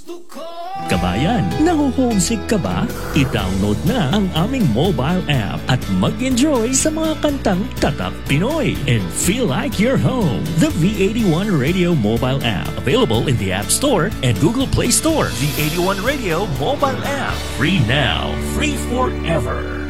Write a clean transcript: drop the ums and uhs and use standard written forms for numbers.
Kabayan, naho-homesick ka ba? I-download na ang aming mobile app at mag-enjoy sa mga kantang Tatak Pinoy and feel like you're home. The V81 Radio mobile app, available in the App Store and Google Play Store. V81 Radio mobile app, free now, free forever.